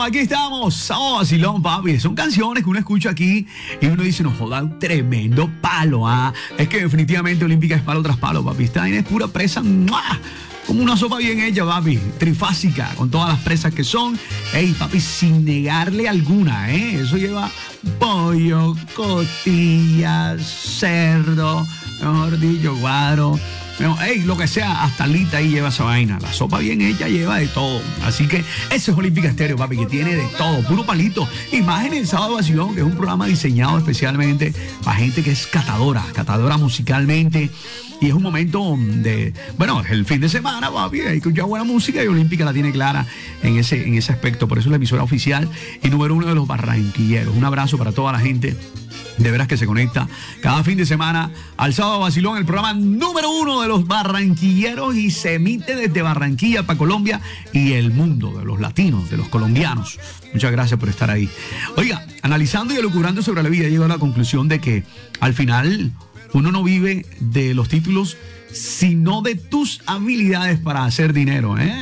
aquí estamos. Sábado Vacilón, papi. Son canciones que uno escucha aquí y uno dice, nos joda un tremendo palo, ¿ah? Es que definitivamente Olímpica es palo tras palo, papi. Esta vaina es pura presa, ¡mua! Como una sopa bien hecha, papi. Trifásica, con todas las presas que son. Ey, papi, sin negarle alguna, ¿eh? Eso lleva pollo, costillas, cerdo, mejor dicho, cuadro. Ey, lo que sea, hasta alita ahí lleva esa vaina. La sopa bien hecha lleva de todo. Así que ese es Olímpica Estéreo, papi, que tiene de todo, puro palito. Y más en el Sábado Vacilón, que es un programa diseñado especialmente para gente que es catadora musicalmente. Y es un momento de, bueno, el fin de semana, papi, hay que escuchar buena música y Olímpica la tiene clara en ese aspecto. Por eso es la emisora oficial y número 1 de los barranquilleros. Un abrazo para toda la gente de veras que se conecta cada fin de semana al Sábado Vacilón, el programa número 1 de los barranquilleros, y se emite desde Barranquilla para Colombia y el mundo, de los latinos, de los colombianos. Muchas gracias por estar ahí. Oiga, analizando y elucubrando sobre la vida, llego a la conclusión de que al final uno no vive de los títulos, sino de tus habilidades para hacer dinero, ¿eh?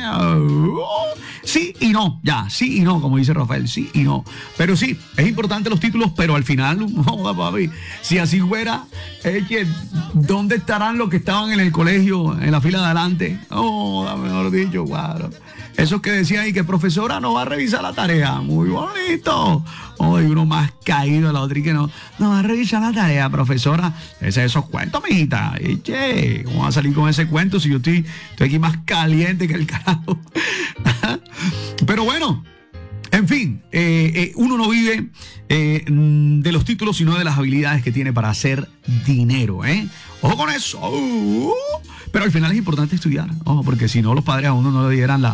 Sí y no, ya, sí y no, como dice Rafael, sí y no. Pero sí, es importante los títulos, pero al final, no, papi, si así fuera, es que ¿dónde estarán los que estaban en el colegio, en la fila de adelante? Oh, mejor dicho, claro. Esos que decían ahí que profesora no va a revisar la tarea. Muy bonito. Oh, y uno más caído, la otra y que no va a revisar la tarea, profesora. Esos cuentos, mijita. Che, ¿cómo va a salir con ese cuento si yo estoy aquí más caliente que el carajo? Pero bueno, en fin, uno no vive de los títulos, sino de las habilidades que tiene para hacer dinero, ¿eh? Ojo con eso. Pero al final es importante estudiar, ojo, porque si no los padres a uno no le dieran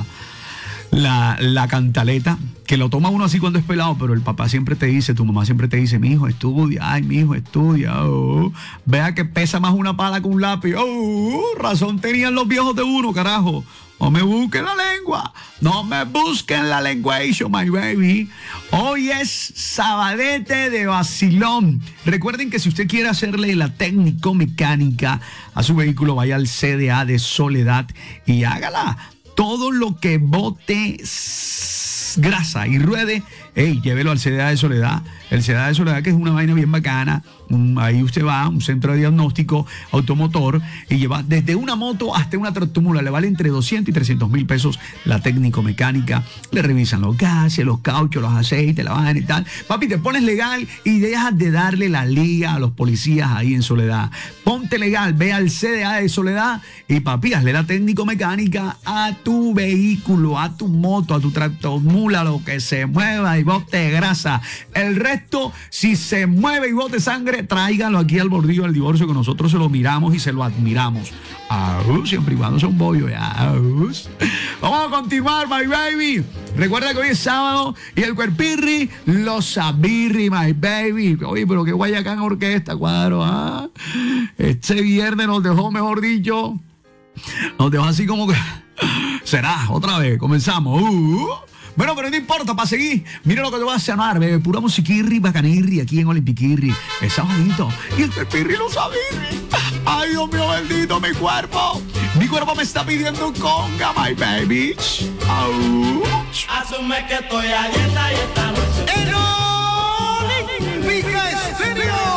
la cantaleta, que lo toma uno así cuando es pelado, pero el papá siempre te dice, tu mamá siempre te dice, mi hijo estudia, ay, mi hijo estudia, vea que pesa más una pala que un lápiz, razón tenían los viejos de uno, carajo. No me busquen la lengua. No me busquen la lenguation, my baby. Hoy es sabadete de vacilón. Recuerden que si usted quiere hacerle la técnico-mecánica a su vehículo, vaya al CDA de Soledad y hágala. Todo lo que bote grasa y ruede, llévelo al CDA de Soledad. El CDA de Soledad, que es una vaina bien bacana. Ahí usted va a un centro de diagnóstico automotor y lleva desde una moto hasta una tractomula. Le vale entre 200 y 300 mil pesos la técnico-mecánica. Le revisan los gases, los cauchos, los aceites, la vaina y tal. Papi, te pones legal y dejas de darle la liga a los policías ahí en Soledad. Ponte legal, ve al CDA de Soledad y papi, hazle la técnico-mecánica a tu vehículo, a tu moto, a tu tractomula, lo que se mueva y bote grasa. El resto, si se mueve y bote sangre, tráiganlo aquí al bordillo del divorcio, que nosotros se lo miramos y se lo admiramos. Siempre y cuando sea un bollo. Vamos a continuar, my baby. Recuerda que hoy es sábado y el cuerpirri, los sabirri, my baby. Oye, pero qué guayacán orquesta, cuadro. Este viernes nos dejó, mejor dicho, nos dejó así como que será otra vez. Comenzamos. Bueno, pero no importa, para seguir, mira lo que te va a sonar, bebé. Pura musiquirri, bacanirri, aquí en Olimpiquirri. Es sabadito. Y el pepirri lo sabirri. Ay, Dios mío, bendito, mi cuerpo. Mi cuerpo me está pidiendo conga, my baby. Asume que estoy a dieta y esta noche. ¡En Olímpica Estéreo!